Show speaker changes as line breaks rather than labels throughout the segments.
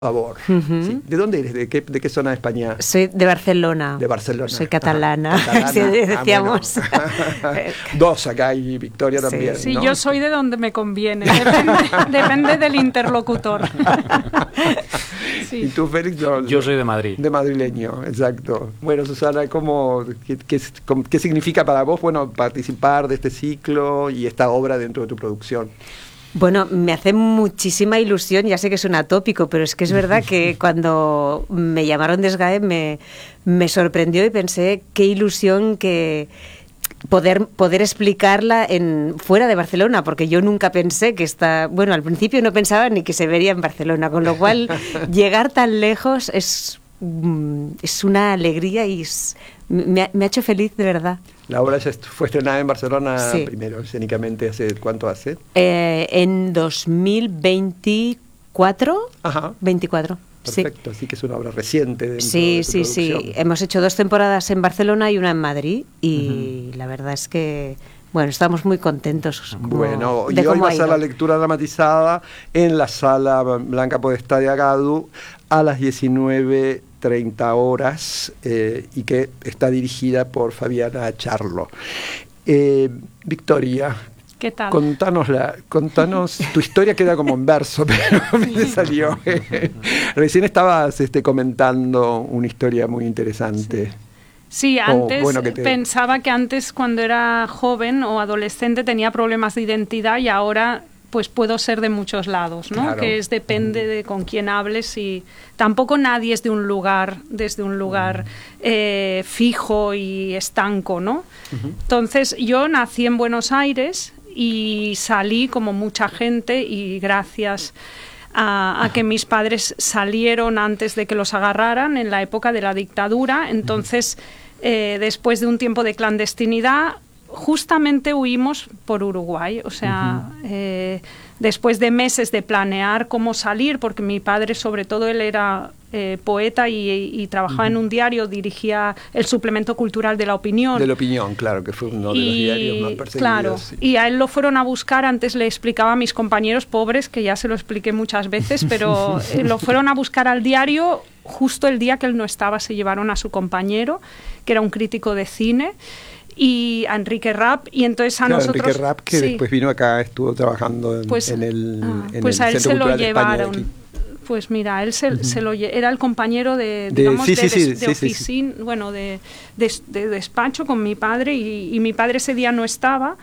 Favor. Sí. ¿De dónde eres? ¿De qué zona de España?
Soy de Barcelona.
De Barcelona.
Soy catalana.
Catalana.
Sí, decíamos.
Bueno. Dos acá y Victoria también.
Sí,
¿no?
Yo soy de donde me conviene. Depende del interlocutor. Sí.
¿Y tú, Félix?
Yo soy de Madrid.
De madrileño, exacto. Bueno, Susana, ¿qué significa para vos, bueno, participar de este ciclo y esta obra dentro de tu producción?
Bueno, me hace muchísima ilusión, ya sé que suena tópico, pero es que es verdad que cuando me llamaron de SGAE me sorprendió y pensé qué ilusión que poder explicarla fuera de Barcelona, porque yo nunca pensé que bueno, al principio no pensaba ni que se vería en Barcelona, con lo cual llegar tan lejos es una alegría y me ha hecho feliz, de verdad.
La obra ya fue estrenada en Barcelona primero, escénicamente, ¿cuánto hace?
En 2024.
Ajá.
24.
Perfecto, así que es una obra reciente dentro de tu producción.
Sí. Hemos hecho 2 temporadas en Barcelona y una en Madrid y la verdad es que, bueno, estamos muy contentos.
Bueno, y hoy va a ser la lectura dramatizada en la Sala Blanca Podestá de Agadu a las 19:30 horas y que está dirigida por Fabiana Charlo. Victoria,
¿qué tal?
Contanos, tu historia queda como en verso, pero me salió. Recién estabas comentando una historia muy interesante.
Sí, antes pensaba que antes cuando era joven o adolescente tenía problemas de identidad y ahora pues puedo ser de muchos lados, ¿no? Claro. Que depende de con quién hables y tampoco nadie es desde un lugar fijo y estanco, ¿no? Entonces yo nací en Buenos Aires y salí como mucha gente y gracias a que mis padres salieron antes de que los agarraran en la época de la dictadura, entonces después de un tiempo de clandestinidad justamente huimos por Uruguay, o sea, después de meses de planear cómo salir, porque mi padre sobre todo él era poeta y trabajaba en un diario, dirigía el suplemento cultural de La Opinión. De La
Opinión, claro, que fue uno de los diarios más perseguidos.
Claro,
sí.
Y a él lo fueron a buscar, antes le explicaba a mis compañeros pobres, que ya se lo expliqué muchas veces, pero lo fueron a buscar al diario justo el día que él no estaba, se llevaron a su compañero, que era un crítico de cine, y a Enrique Rapp, y entonces nosotros...
Enrique Rapp, que después vino acá, estuvo trabajando en el
a él se lo llevaron.
De
pues mira, él era el compañero de oficina, bueno, de despacho con mi padre, y mi padre ese día no estaba,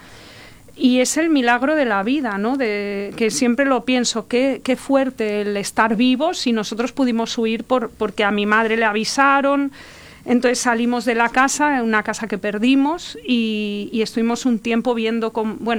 y es el milagro de la vida, ¿no? Que siempre lo pienso, qué fuerte el estar vivos, y nosotros pudimos huir porque a mi madre le avisaron. Entonces salimos de la casa, una casa que perdimos, y estuvimos un tiempo viendo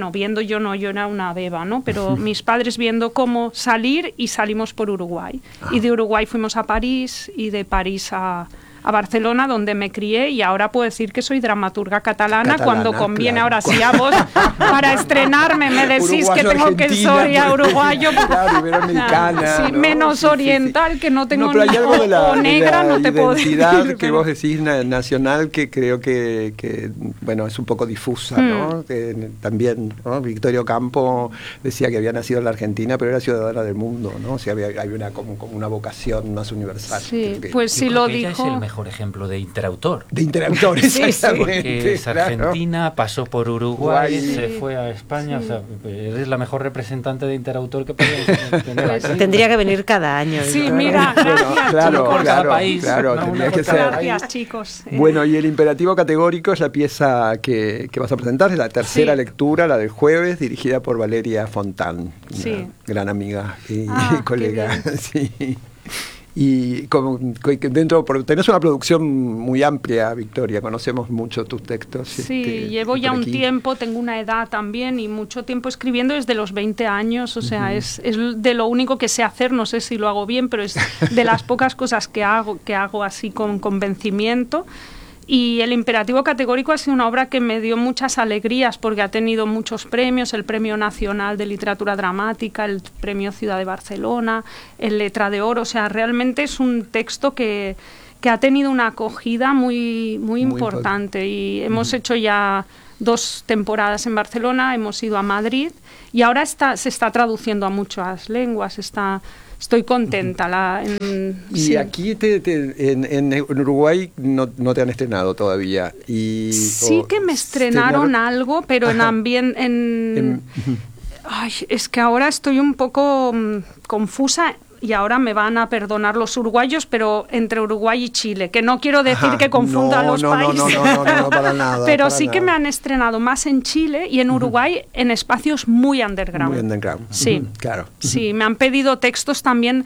yo era una beba, ¿no? Pero mis padres viendo cómo salir, y salimos por Uruguay. Y de Uruguay fuimos a París, y de París a Barcelona, donde me crié, y ahora puedo decir que soy dramaturga catalana cuando conviene. Claro. Ahora sí, a vos, para estrenarme, me decís uruguayo, que tengo que ser uruguayo,
claro, iberoamericana,
sí, ¿no? Menos oriental, que no tengo
pero hay algo de la
negra, no te puedo decir.
La identidad que vos decís nacional, que creo que bueno, es un poco difusa, ¿no? Que también, ¿no? Victorio Campo decía que había nacido en la Argentina, pero era ciudadana del mundo, ¿no? O sea, hay como una vocación más universal.
Sí, pues sí lo dijo.
Mejor ejemplo de interautor.
De interautor, exactamente.
Porque es argentina, pasó por Uruguay, se fue a España. Sí. O sea, eres la mejor representante de interautor que podemos tener aquí.
Tendría que venir cada año.
Sí, ¿no? Mira, gracias, chicos.
Cada país.
Claro, tendría que ser.
Gracias, chicos.
Bueno, y el imperativo categórico es la pieza que vas a presentar, es la tercera lectura, la del jueves, dirigida por Valeria Fontán, una gran amiga y colega. Sí. Y tenés una producción muy amplia, Victoria, conocemos mucho tus textos.
Sí, llevo ya un tiempo, tengo una edad también y mucho tiempo escribiendo desde los 20 años, o sea, es de lo único que sé hacer, no sé si lo hago bien, pero es de las pocas cosas que hago así con convencimiento. Y El imperativo categórico ha sido una obra que me dio muchas alegrías porque ha tenido muchos premios, el Premio Nacional de Literatura Dramática, el Premio Ciudad de Barcelona, el Letra de Oro, o sea, realmente es un texto que ha tenido una acogida muy importante y hemos hecho ya 2 temporadas en Barcelona, hemos ido a Madrid y ahora se está traduciendo a muchas lenguas, estoy contenta.
Y aquí en Uruguay no te han estrenado todavía.
Sí que me estrenaron algo, pero en ambiente... Ay, es que ahora estoy un poco confusa. Y ahora me van a perdonar los uruguayos, pero entre Uruguay y Chile, que no quiero decir que confunda los países.
No, para nada.
Pero sí que me han estrenado más en Chile y en Uruguay en espacios muy underground.
Muy underground.
Sí,
claro.
Sí, me han pedido textos también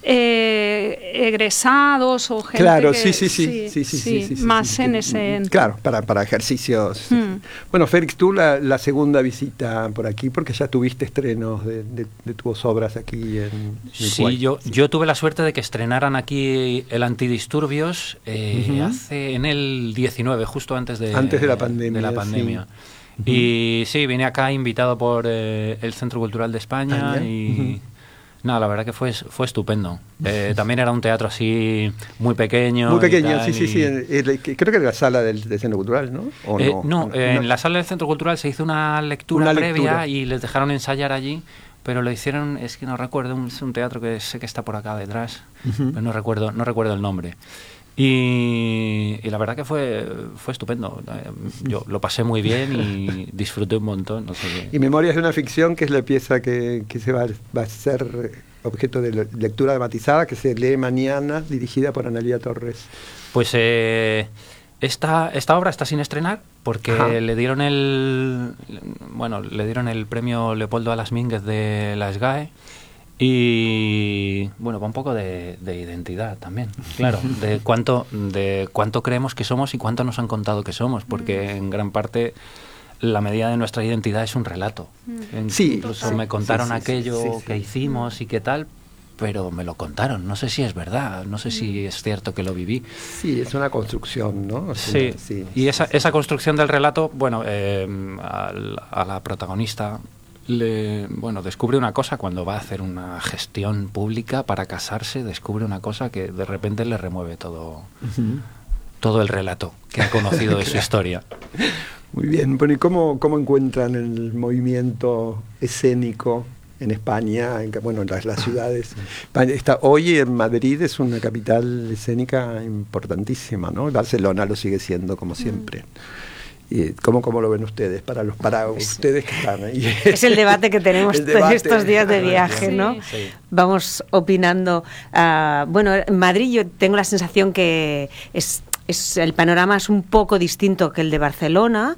egresados o gente
claro,
que...
sí,
más en ese...
Claro, para ejercicios. Bueno, Félix, tú la segunda visita por aquí, porque ya tuviste estrenos de tus obras aquí en Uruguay.
Sí, yo tuve la suerte de que estrenaran aquí el Antidisturbios en el 19, justo antes de la pandemia. Sí. Y sí, vine acá invitado por el Centro Cultural de España y... No, la verdad que fue estupendo. También era un teatro así muy pequeño.
Muy pequeño, sí. Creo que era la sala del Centro Cultural, ¿no?
En la sala del Centro Cultural se hizo una lectura previa y les dejaron ensayar allí. Pero lo hicieron, es que no recuerdo, es un teatro que sé que está por acá detrás, pero no recuerdo el nombre. Y la verdad que fue estupendo. Yo lo pasé muy bien y disfruté un montón. No sé qué.
Y Memorias de una ficción, que es la pieza que se va a ser objeto de lectura dramatizada, que se lee mañana, dirigida por Analía Torres.
Pues esta obra está sin estrenar porque le dieron el premio Leopoldo Alas Mínguez de la SGAE y va un poco de identidad también, claro, de cuánto creemos que somos y cuánto nos han contado que somos, porque en gran parte la medida de nuestra identidad es un relato. Incluso me contaron aquello que hicimos y qué tal, pero me lo contaron, no sé si es verdad, no sé si es cierto que lo viví.
Sí, es una construcción, ¿no?
Y esa construcción del relato, a la protagonista descubre una cosa cuando va a hacer una gestión pública para casarse, descubre una cosa que de repente le remueve todo el relato que ha conocido de su historia.
Muy bien, bueno, ¿y cómo encuentran el movimiento escénico en España, en las ciudades? Hoy en Madrid es una capital escénica importantísima, ¿no? Barcelona lo sigue siendo, como siempre. ¿Y cómo lo ven ustedes? Para ustedes que están ahí.
Es el debate que tenemos estos días de viaje, ¿no?
Sí.
Vamos opinando. En Madrid yo tengo la sensación que el panorama es un poco distinto que el de Barcelona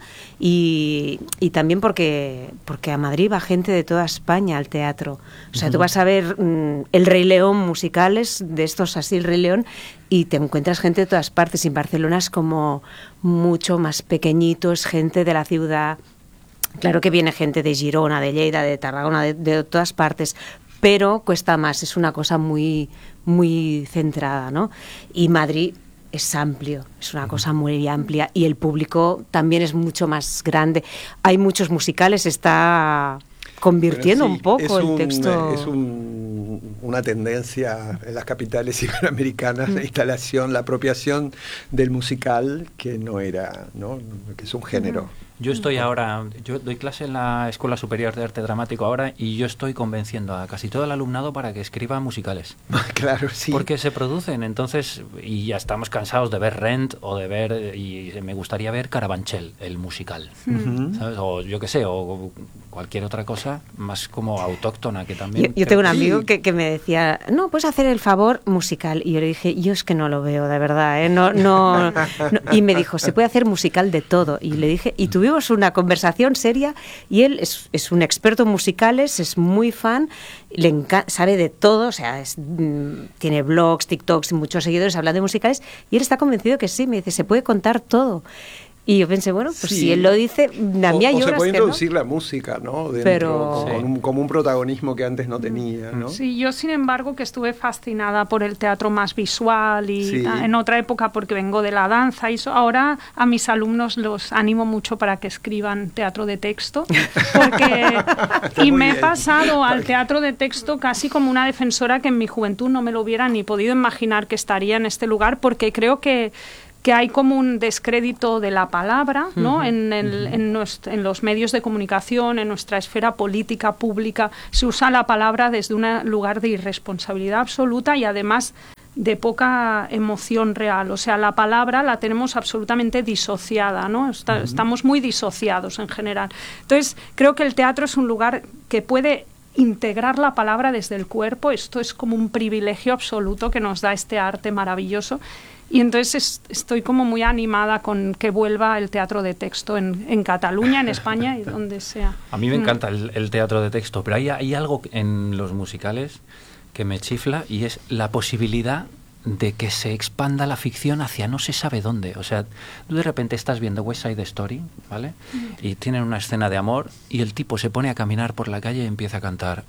y también porque a Madrid va gente de toda España al teatro. O sea, tú vas a ver el Rey León, musicales de estos así, el Rey León, y te encuentras gente de todas partes. Y en Barcelona es como mucho más pequeñito, es gente de la ciudad. Claro que viene gente de Girona, de Lleida, de Tarragona, de todas partes, pero cuesta más, es una cosa muy, muy centrada, ¿no? Y Madrid es amplio, es una cosa muy amplia y el público también es mucho más grande. Hay muchos musicales, está convirtiendo un poco el texto.
Es una tendencia en las capitales iberoamericanas, la instalación, la apropiación del musical, que no era, ¿no? Que es un género.
Yo doy clase en la Escuela Superior de Arte Dramático ahora y yo estoy convenciendo a casi todo el alumnado para que escriba musicales.
Claro, sí.
Porque se producen, entonces, y ya estamos cansados de ver Rent o de ver, y me gustaría ver Carabanchel, el musical, ¿sabes? O yo qué sé, o cualquier otra cosa más como autóctona que también...
Yo tengo un amigo que me decía, no, puedes hacer el favor musical. Y yo le dije, yo es que no lo veo, de verdad, ¿eh? No. Y me dijo, se puede hacer musical de todo. Y le dije, y tuvimos una conversación seria, y él es un experto en musicales, es muy fan, sabe de todo, o sea, tiene blogs, TikToks y muchos seguidores, habla de musicales, y él está convencido que sí, me dice, se puede contar todo. Y yo pensé, bueno, pues si él lo dice, a mí hay obras que no.
O se puede introducir la música, ¿no? Dentro, como un protagonismo que antes no tenía, ¿no?
Sí, yo sin embargo que estuve fascinada por el teatro más visual y en otra época porque vengo de la danza y eso. Ahora a mis alumnos los animo mucho para que escriban teatro de texto y me he pasado al teatro de texto casi como una defensora que en mi juventud no me lo hubiera ni podido imaginar que estaría en este lugar, porque creo que que hay como un descrédito de la palabra, ¿no? En los medios de comunicación, en nuestra esfera política, pública, se usa la palabra desde un lugar de irresponsabilidad absoluta y además de poca emoción real. O sea, la palabra la tenemos absolutamente disociada, ¿no? Estamos muy disociados en general. Entonces, creo que el teatro es un lugar que puede integrar la palabra desde el cuerpo. Esto es como un privilegio absoluto que nos da este arte maravilloso. Y entonces estoy como muy animada con que vuelva el teatro de texto en Cataluña, en España y donde sea.
A mí me encanta el teatro de texto, pero hay algo en los musicales que me chifla y es la posibilidad de que se expanda la ficción hacia no se sabe dónde. O sea, tú de repente estás viendo West Side Story, ¿vale? Y tienen una escena de amor y el tipo se pone a caminar por la calle y empieza a cantar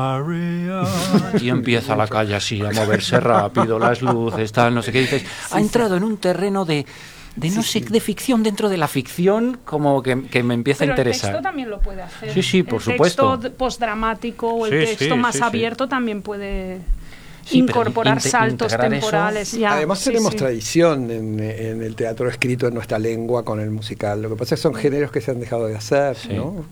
María. Y empieza la calle así a moverse rápido, las luces, tal, no sé qué. Dices, ha entrado en un terreno de no sé, de ficción dentro de la ficción, como que me empieza a interesar.
Pero el texto también lo puede hacer.
Sí, por supuesto.
El texto postdramático o el texto más abierto también puede incorporar saltos temporales.
Además tenemos tradición en el teatro escrito en nuestra lengua con el musical. Lo que pasa es que son géneros que se han dejado de hacer, ¿no?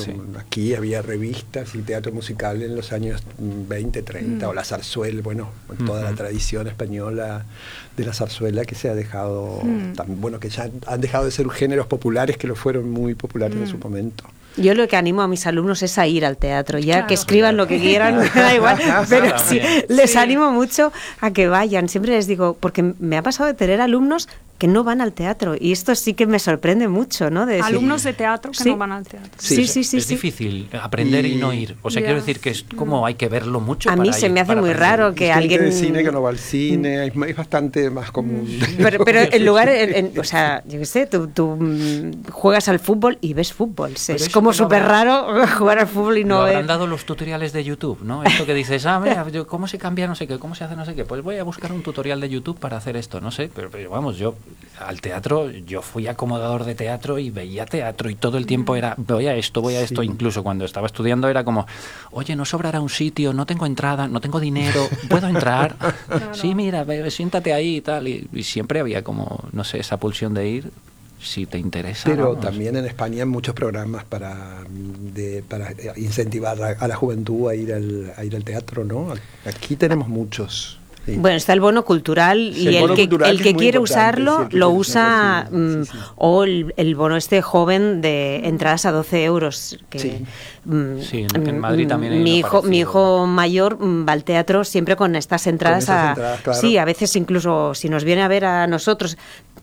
Aquí había revistas y teatro musical en los años 20, 30, o la zarzuela, toda la tradición española de la zarzuela que se ha dejado, que ya han dejado de ser géneros populares que lo fueron muy populares en su momento.
Yo lo que animo a mis alumnos es a ir al teatro, que escriban lo que quieran, me da igual, pero sí, les animo mucho a que vayan. Siempre les digo, porque me ha pasado de tener alumnos que no van al teatro, y esto sí que me sorprende mucho, ¿no?
Alumnos de teatro que no van al teatro.
Sí.
Es difícil aprender y no ir. O sea, quiero decir que es como hay que verlo mucho.
A mí se me hace muy raro que alguien
de cine que no va al cine, es bastante más común.
Pero en lugar, o sea, yo qué sé, tú juegas al fútbol y ves fútbol. Es como súper raro jugar al fútbol y no ver.
Habrán dado los tutoriales de YouTube, ¿no? Esto que dices, mira, cómo se cambia no sé qué, cómo se hace no sé qué. Pues voy a buscar un tutorial de YouTube para hacer esto, no sé. Pero vamos, yo al teatro, yo fui acomodador de teatro y veía teatro y todo el tiempo era, voy a esto, incluso cuando estaba estudiando era como, oye, no sobrará un sitio, no tengo entrada, no tengo dinero, ¿puedo entrar? Claro. Sí, mira, siéntate ahí y tal, y siempre había como, no sé, esa pulsión de ir, si te interesa.
Pero también en España hay muchos programas para incentivar a la juventud a ir al teatro, ¿no? Aquí tenemos muchos. Sí.
Bueno, está el bono cultural y el que quiere usarlo lo usa, o el bono joven de entradas a 12 euros. Que,
en Madrid también hay
mi hijo mayor va al teatro siempre con estas entradas. Claro. Sí, a veces incluso si nos viene a ver a nosotros.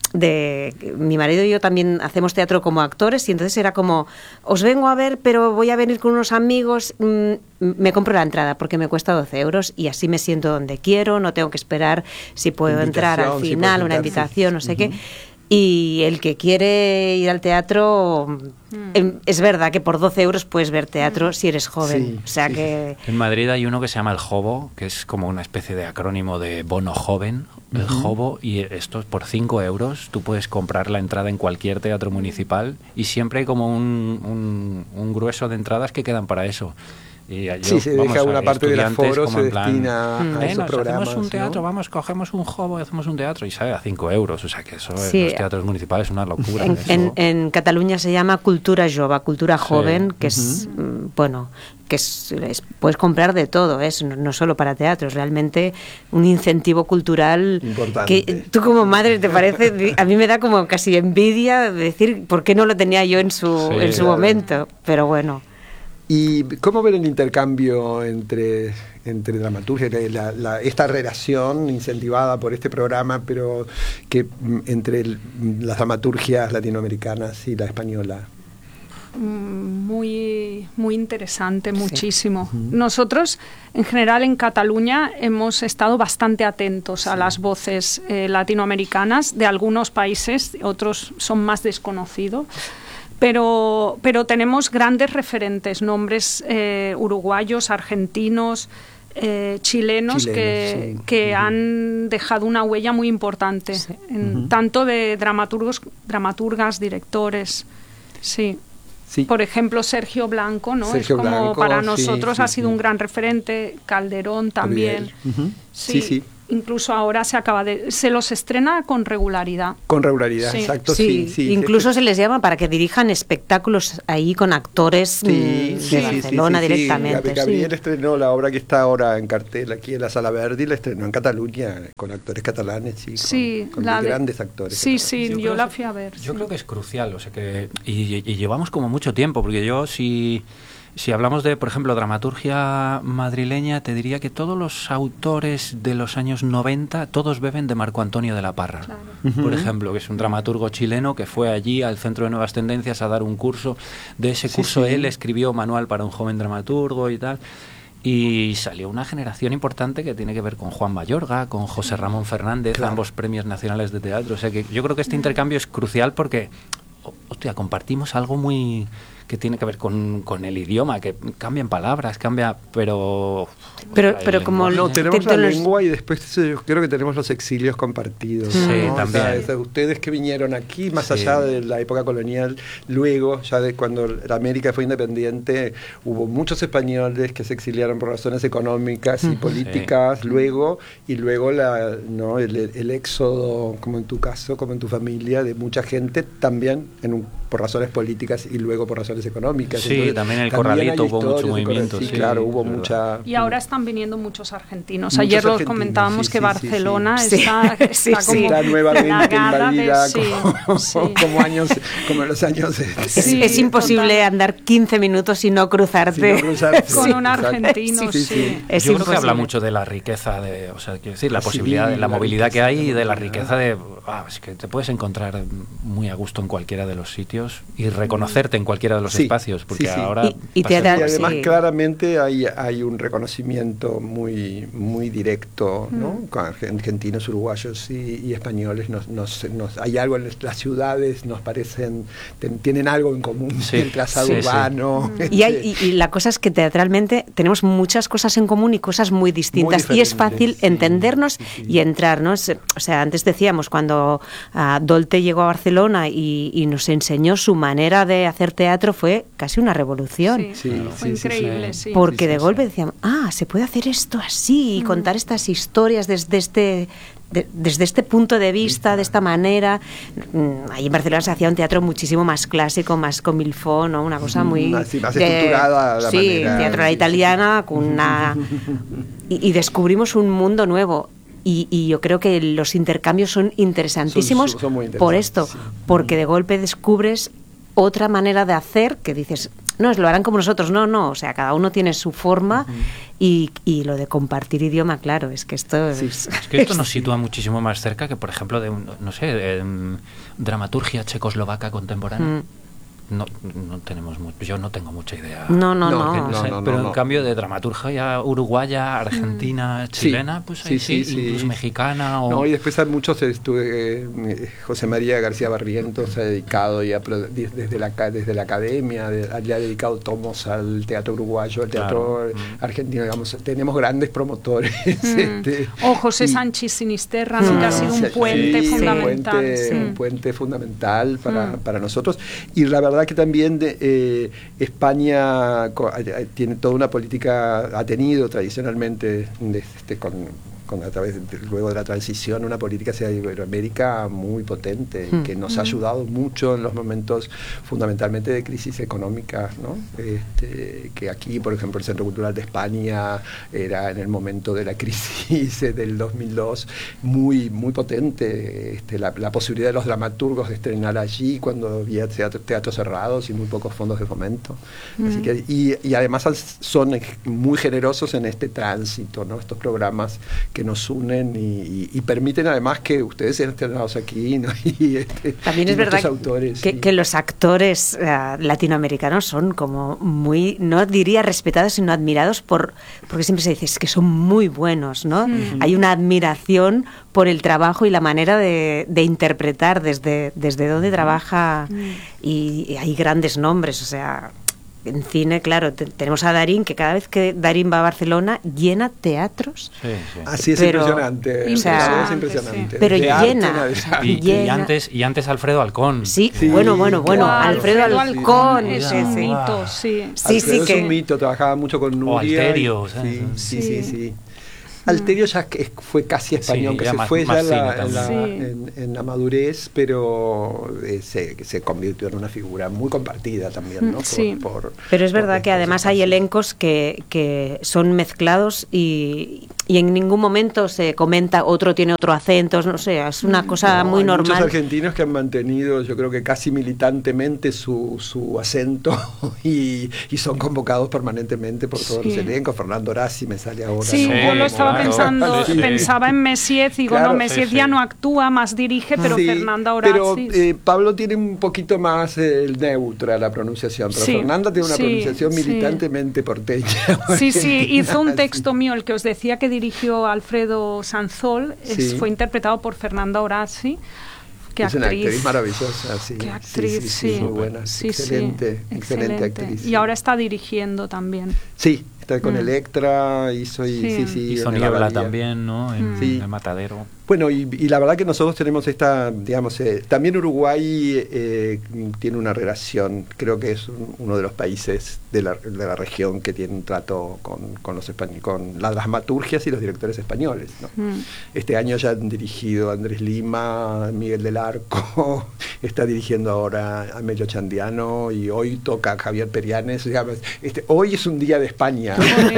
Mi marido y yo también hacemos teatro como actores y entonces era como, os vengo a ver pero voy a venir con unos amigos, me compro la entrada porque me cuesta 12 euros y así me siento donde quiero, no tengo que esperar si puedo entrar al final, una invitación, no sé qué. Y el que quiere ir al teatro, es verdad que por 12 euros puedes ver teatro si eres joven. Que
en Madrid hay uno que se llama el JOBO, que es como una especie de acrónimo de bono joven, el JOBO, y esto es por 5 euros. Tú puedes comprar la entrada en cualquier teatro municipal y siempre hay como un grueso de entradas que quedan para eso. Y
se deja una parte del aforo, se destina a esos programas.
Hacemos un teatro, cogemos un JOBO y hacemos un teatro y sale a 5 euros. O sea que eso en los teatros municipales es una locura.
En Cataluña se llama Cultura Jove, cultura joven, que es, puedes comprar de todo, no solo para teatro, es realmente un incentivo cultural
importante.
Que tú como madre te parece, a mí me da como casi envidia decir por qué no lo tenía yo en su momento, pero bueno.
¿Y cómo ven el intercambio entre dramaturgia, esta relación incentivada por este programa, pero que entre las dramaturgias latinoamericanas y la española?
Muy, muy interesante, muchísimo. Nosotros, en general, en Cataluña hemos estado bastante atentos a las voces latinoamericanas de algunos países, otros son más desconocidos. Pero tenemos grandes referentes, nombres uruguayos, argentinos, chilenos que han dejado una huella muy importante, tanto de dramaturgas, directores. Sí. Por ejemplo, Sergio Blanco, ¿no?
Sergio
es como
Blanco,
para nosotros ha sido un gran referente, Calderón también.
Sí.
incluso ahora se los estrena con regularidad.
Con regularidad, sí. Exacto.
Sí, incluso se les llama para que dirijan espectáculos ahí con actores de Barcelona directamente.
Gabriel estrenó la obra que está ahora en cartel aquí en la Sala Verdi, la estrenó en Cataluña con actores catalanes, con grandes actores.
Sí, yo la fui a ver.
Yo creo que es crucial, o sea que y llevamos como mucho tiempo, porque yo si hablamos de, por ejemplo, dramaturgia madrileña, te diría que todos los autores de los años 90, todos beben de Marco Antonio de la Parra, por ejemplo, que es un dramaturgo chileno que fue allí al Centro de Nuevas Tendencias a dar un curso. De ese curso él escribió Manual para un joven dramaturgo y tal. Y salió una generación importante que tiene que ver con Juan Mayorga, con José Ramón Fernández, ambos premios nacionales de teatro. O sea que yo creo que este intercambio es crucial porque, compartimos algo muy... que tiene que ver con el idioma, que cambian palabras, pero
como
tenemos la lengua y después yo creo que tenemos los exilios compartidos.
Sí, también.
O sea, ustedes que vinieron aquí, más allá de la época colonial, luego, ya de cuando la América fue independiente, hubo muchos españoles que se exiliaron por razones económicas y políticas, luego el éxodo, como en tu caso, como en tu familia, de mucha gente, también por razones políticas y luego por razones económicas.
Sí, entonces, también el Corralito hubo mucho movimiento.
Sí, claro, hubo mucha...
Y ahora están viniendo muchos argentinos. Ayer los comentábamos que Barcelona está como
nuevamente invadida como en los años...
Es imposible andar 15 minutos y no cruzarte
con un argentino.
Yo creo que habla mucho de la riqueza, quiero decir, la posibilidad de la movilidad que hay y de la riqueza de... es que te puedes encontrar muy a gusto en cualquiera de los sitios y reconocerte en cualquiera de los espacios, porque ahora...
Y
además claramente hay un reconocimiento muy, muy directo, ¿no? Con argentinos, uruguayos y españoles. Hay algo en las ciudades, nos parecen, tienen algo en común, el trazado urbano.
Y la cosa es que teatralmente tenemos muchas cosas en común y cosas muy distintas, y es fácil entendernos y entrarnos. O sea, antes decíamos, cuando Dolte llegó a Barcelona y nos enseñó su manera de hacer teatro, fue casi una revolución.
Fue increíble,
porque de golpe decíamos, se puede hacer esto así y contar estas historias desde este punto de vista, de esta manera. Ahí en Barcelona se hacía un teatro muchísimo más clásico, más comilfón, ¿no? Una cosa muy...
más estructurada la manera.
Teatro a la italiana, con una... y descubrimos un mundo nuevo. Y yo creo que los intercambios son interesantísimos
son muy interesantes,
por esto, porque de golpe descubres otra manera de hacer que dices, no, lo harán como nosotros, no, o sea, cada uno tiene su forma y lo de compartir idioma, claro, es que esto
es que esto nos sitúa muchísimo más cerca que, por ejemplo, de dramaturgia checoslovaca contemporánea. No tenemos mucho, yo no tengo mucha idea. Pero en cambio de dramaturgia uruguaya, argentina, chilena, pues ahí incluso mexicana.
Y después hay muchos, José María García Barrientos se ha dedicado ya desde la academia, le ha dedicado tomos al teatro uruguayo, al teatro argentino, digamos, tenemos grandes promotores.
José Sánchez Sinisterra, que ha sido un puente fundamental.
Un puente fundamental para nosotros. Y la verdad que también España tiene toda una política, ha tenido tradicionalmente a través luego de la transición, una política hacia Iberoamérica muy potente, que nos ha ayudado mucho en los momentos fundamentalmente de crisis económica, ¿no? Que aquí, por ejemplo, el Centro Cultural de España era en el momento de la crisis del 2002 muy, muy potente, la posibilidad de los dramaturgos de estrenar allí cuando había teatros cerrados y muy pocos fondos de fomento. Así que, y además son muy generosos en este tránsito, ¿no? Estos programas que nos unen y permiten además que ustedes sean estrenados aquí, ¿no?
También es verdad que los actores latinoamericanos son como muy, no diría respetados, sino admirados porque siempre se dice es que son muy buenos, ¿no? Hay una admiración por el trabajo y la manera de interpretar desde donde trabaja, y hay grandes nombres, o sea... En cine, claro, tenemos a Darín, que cada vez que Darín va a Barcelona llena teatros.
Así es, impresionante.
O sea,
es impresionante.
Pero llena.
Y antes Alfredo Alcón.
Sí. Bueno. Alfredo Alcón
es un mito,
Alfredo es un mito, trabajaba mucho con Nuria.
O Alterio.
Sí. Alterio ya fue casi español, sí, que se fue ya en la madurez, pero se convirtió en una figura muy compartida también, ¿no?
Pero es verdad que además hay elencos que son mezclados y en ningún momento se comenta otro tiene otro acento, no sé, es una cosa muy normal.
Muchos argentinos que han mantenido, yo creo que casi militantemente su acento y son convocados permanentemente por todos los elencos. Fernando Horaci me sale ahora.
Sí, yo lo estaba pensando, pensaba en Messiez, digo, no, Messiez ya no actúa, más dirige, pero Fernanda Horaci.
Pero Pablo tiene un poquito más el neutra la pronunciación, pero Fernanda tiene una pronunciación militantemente porteña.
Sí, hizo un texto mío, el que os decía que dirigió Alfredo Sanzol, fue interpretado por Fernanda Horaci.
Es una actriz maravillosa,
Qué actriz,
muy buena, excelente actriz.
Y ahora está dirigiendo también.
Sí, está con Electra, hizo
Niebla también, ¿no? En El Matadero.
Bueno, y la verdad que nosotros tenemos esta, digamos, también Uruguay tiene una relación, creo que es uno de los países de la región que tiene un trato con los españoles, con las dramaturgias y los directores españoles, ¿no? Este año ya han dirigido Andrés Lima, Miguel del Arco, está dirigiendo ahora Amelio Chandiano y hoy toca Javier Perianes, digamos, hoy es un día de España.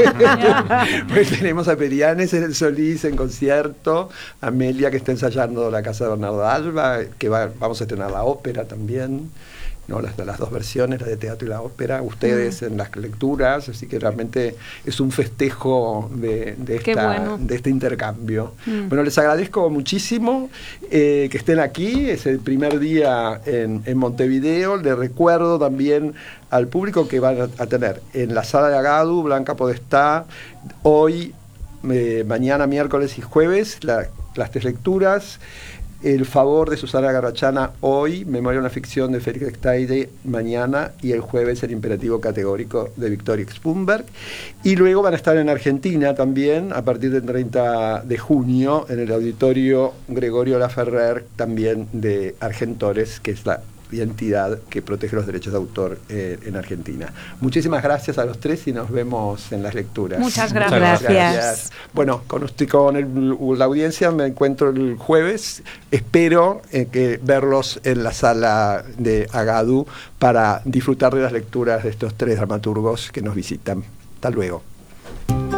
Pues tenemos a Perianes en el Solís en concierto, Amelia que está ensayando La Casa de Bernardo Alba, que vamos a estrenar la ópera también, ¿no? Las dos versiones, la de teatro y la ópera, ustedes en las lecturas, así que realmente es un festejo de este intercambio. Bueno, les agradezco muchísimo que estén aquí, es el primer día en Montevideo. Les recuerdo también al público que van a tener en la sala de Agadu, Blanca Podestá, hoy, mañana, miércoles y jueves, las 3 lecturas. El favor de Susana Garrachana hoy, Memoria de una ficción de Félix Echteide mañana, y el jueves El imperativo categórico de Victoria Expunberg. Y luego van a estar en Argentina también, a partir del 30 de junio, en el auditorio Gregorio Laferrer, también de Argentores, que es la entidad que protege los derechos de autor en Argentina. Muchísimas gracias a los 3 y nos vemos en las lecturas.
Muchas gracias.
Bueno, con la audiencia me encuentro el jueves. Espero verlos en la sala de Agadu para disfrutar de las lecturas de estos 3 dramaturgos que nos visitan. Hasta luego.